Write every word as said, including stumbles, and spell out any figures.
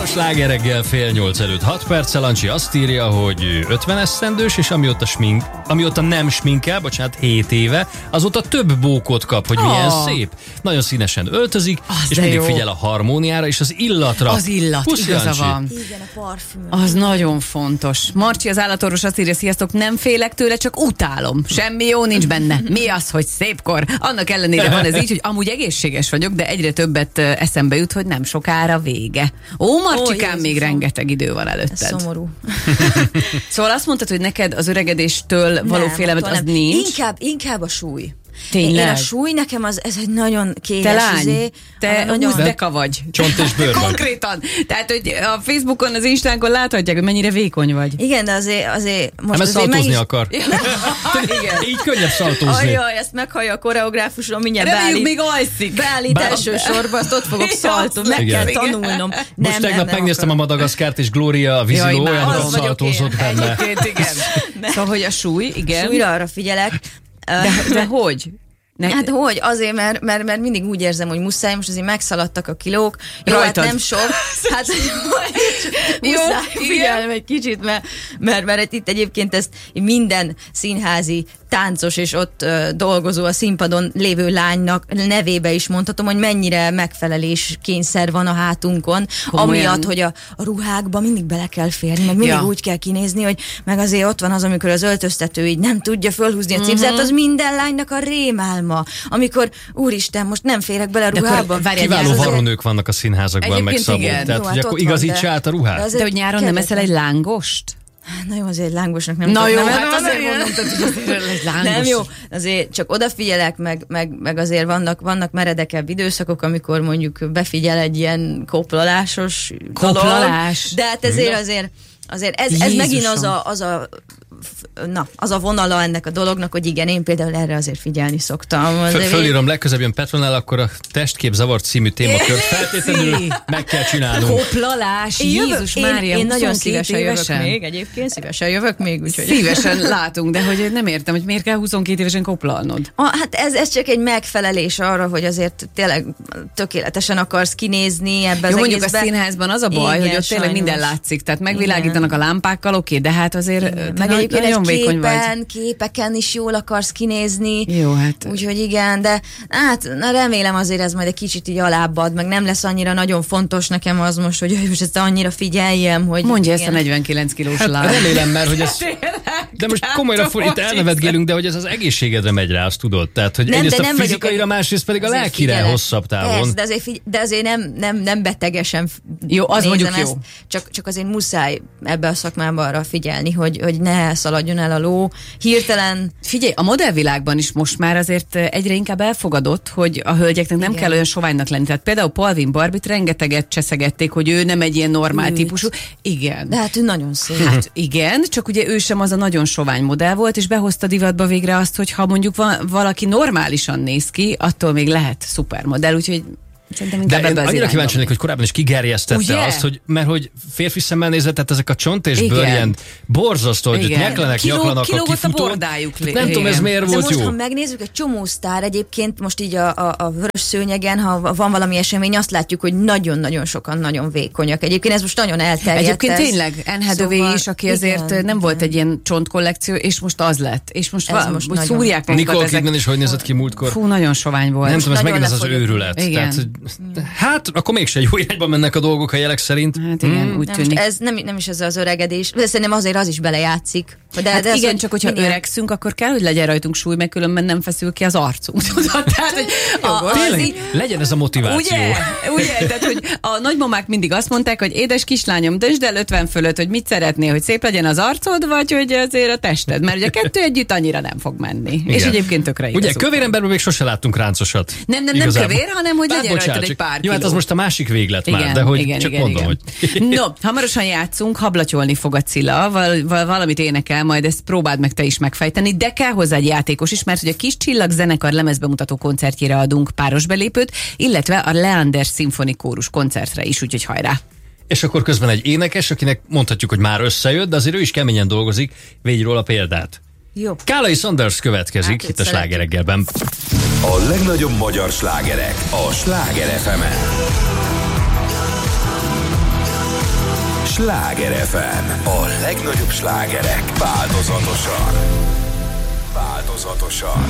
Sláger reggel fél nyolc előtt hat perccel. Ancsi azt írja, hogy ötven esztendős, és amióta, smink, amióta nem sminkel, bocsánat, hét éve, azóta több bókot kap, hogy milyen oh. szép. Nagyon színesen öltözik, az és mindig jó. figyel a harmóniára és az illatra. Az illat, Puszi, igaza Ancsi. van. Igen, a parfüm. Az nagyon fontos. Marcsi az állatorvos azt írja, sziasztok, nem félek tőle, csak utálom. Semmi jó nincs benne. Mi az, hogy szépkor? Annak ellenére van ez így, hogy amúgy egészséges vagyok, de egyre többet eszembe jut, hogy nem sokára vége. Ó, Marcsikám, még rengeteg idő van előtted. Ez szomorú. Szóval azt mondtad, hogy neked az öregedéstől való Nem, félelmet az nem. nincs. Inkább, inkább a súly. Tényleg? Én a súly nekem az, ez egy nagyon kényes. Te lány, izé, te nagyon... uzdeka vagy. Csont és bőr vagy. Konkrétan. Tehát, hogy a Facebookon, az Instánkon láthatják, hogy mennyire vékony vagy. Igen, de azért, azért most Nem, azért szaltózni meg is... akar. Igen. Így könnyebb szaltózni. Ajaj, ezt meghallja a koreográfusról, mindjárt Reméljük, beállít. még alszik. Beállít Bár- első sorba, azt ott fogok szaltolni. Meg Igen. kell tanulnom. Most nem, tegnap nem, nem megnéztem akarom. a Madagaszkárt, és Gloria a víziló Jaj, olyan imádom, rossz vagyok szaltózott én. benne. Egyébként, igen. Szóval, hogy a súly, igen. Súlyra arra figyelek. De, de hogy? Ne... Hát hogy? Azért, mert, mert, mert mindig úgy érzem, hogy muszáj, most azért megszaladtak a kilók. Jó, Rajtad. hát nem sok. Hát muszáj figyelnem egy kicsit, mert, mert, mert itt egyébként ezt minden színházi táncos és ott uh, dolgozó, a színpadon lévő lánynak nevébe is mondhatom, hogy mennyire megfelelés kényszer van a hátunkon, Komolyan. amiatt, hogy a, a ruhákba mindig bele kell férni, meg mindig Ja. úgy kell kinézni, hogy meg azért ott van az, amikor az öltöztető így nem tudja fölhúzni a cipzert, Mhm. az minden lánynak a rémálma. Amikor, úristen, most nem férek bele a De akkor ruhába. várjál, Kiváló nyáron- varonők vannak a színházakban, meg Egyébként Szabó. igen. Tehát, Jó, hogy hát akkor ott van, igazítsa de- át a de ruhát. azért De hogy nyáron nem eszel egy lángost? Na jó, azért lángosnak nem Na tudok, jó, nem, hát nem, azért nem, mondtad, hogy azért egy lángos. Nem jó, azért csak odafigyelek, meg, meg, meg azért vannak, vannak meredekebb időszakok, amikor mondjuk befigyel egy ilyen koplalásos Koplalás. dolog. De hát ezért azért, azért ez, ez Jézusom. megint az a, az a na, az a vonala ennek a dolognak, hogy igen, én például erre azért figyelni szoktam. Föl- De Fölírom, legközebb jön Petronál, akkor a testkép zavart című témakört feltétlenül meg kell csinálnunk. Koplalás, Én jövök- Jézus én, Mária, én nagyon huszonkettő szívesen jövök évesen. még, egyébként szívesen jövök még, úgyhogy... Szívesen látunk, de hogy nem értem, hogy miért kell huszonkét évesen koplalnod. Ah, hát ez, ez csak egy megfelelés arra, hogy azért tényleg tökéletesen akarsz kinézni ebbe az Jó, mondjuk egészbe. a színházban az a baj, Igen, hogy ott tényleg sajnos. minden látszik, tehát megvilágítanak a lámpákkal, oké, de hát azért Igen. te Meg egyébként nagyon egy vékony vagy. képen, képeken is jól akarsz kinézni. Jó, hát... Úgyhogy igen, de hát na remélem azért ez majd egy kicsit így alábbad, meg nem lesz annyira nagyon fontos nekem az most, hogy jaj, most ezt annyira figyeljem, hogy... Mondja igen. ezt a negyvenkilenc kilós Hát lány. remélem, mert hogy ez... De most komolyra Hát, for, itt hogy elnevetgélünk, de hogy ez az egészségedre megy rá, azt tudod. Tehát, hogy Nem, egyrészt de a nem vagyok fizikaira, egy- másrészt pedig a Azért lelkire figyelek. hosszabb távon. Persze, de azért, figy- de azért nem, nem, nem betegesen f- Jó, az nézem mondjuk jó. ezt. Csak, csak azért muszáj ebbe a szakmába arra figyelni, hogy, hogy ne szaladjon el a ló. Hirtelen Figyelj, a modellvilágban is most már azért egyre inkább elfogadott, hogy a hölgyeknek nem Igen. kell olyan soványnak lenni. Tehát például Palvin Barbit rengeteget cseszegették, hogy ő nem egy ilyen normál Őt. típusú. Igen. de hát ő nagyon szép. Hát igen, csak ugye ő sem az a nagyon sovány modell volt, és behozta divatba végre azt, hogy ha mondjuk va- valaki normálisan néz ki, attól még lehet szupermodell, úgyhogy szerintem De inkább én ebbe az annyira irányba. kíváncsi lennék, hogy korábban is kigerjesztette Ugye? azt, hogy, mert hogy férfi szemmel nézett, tehát ezek a csont és Igen. bőr ilyen borzasztó, hogy Igen. nyeklenek, Kiló- nyaklanak a kilógott a kifutó. bordájuk Tehát nem tudom, ez régen. miért De volt most, jó. ha megnézzük, egy csomó sztár egyébként most így a, a, a vörös szőnyegen, ha van valami esemény, azt látjuk, hogy nagyon-nagyon sokan nagyon vékonyak. Egyébként ez most nagyon elterjedt. Egyébként ez. tényleg, Anne Hathaway Szóval, is, aki azért igen, nem igen. volt egy ilyen csontkollekció, és most az lett. És most, Ez va- most hogy nagyon. szúrják magukat Nicole ezek. Kidman is hogy nézett ki múltkor. Fú, nagyon sovány volt. Nem tudom, ez nagyon megint ez az lefogyott. őrület. Igen. Tehát, hogy- hát, akkor mégse jó irányba mennek a dolgok a jelek szerint. Hát igen, Hmm. úgy Nem, most tűnik. ez nem, nem is ez az öregedés, de szerintem azért az is belejátszik. De, Hát de ez, igen, hogy csak hogyha igen. öregszünk, akkor kell, hogy legyen rajtunk súly, mert különben nem feszül ki az arcunk. Tudod? Tehát, hogy a, az Tényleg, így- legyen ez a motiváció. Ugye? Ugye? Tehát, hogy a nagymamák mindig azt mondták, hogy édes kislányom, döntsd el ötven fölött, hogy mit szeretnél, hogy szép legyen az arcod, vagy hogy azért a tested, mert ugye a kettő együtt annyira nem fog menni. Igen. És egyébként tökre Ugye, igazuk van. kövér emberben még sose láttunk ráncosat. Nem, nem, nem Igazából. kövér, hanem hogy Hát, legyen rajtad bocsánat, egy csak- pár Jó, hát kiló. az most a másik véglet már, Igen, de hogy igen, csak igen, mondom, igen. hogy... No, hamarosan játszunk, hablatyolni fog a Cilla, val- val- valamit énekel, majd ezt próbáld meg te is megfejteni, de kell hozzá egy játékos is, mert hogy a Kis Csillag zenekar lemezbemutató koncertjére adunk páros belépőt, illetve a Leander szimfonikórus koncertre is, úgyhogy hajrá! És akkor közben egy énekes, akinek mondhatjuk, hogy már összejött, de azért ő is keményen dolgozik, végy róla példát. Jó. Kálai Sanders következik Hát, itt a szeretjük. Sláger reggelben. A legnagyobb magyar slágerek a Sláger ef emen. Sláger ef em. A legnagyobb slágerek változatosan. Változatosan.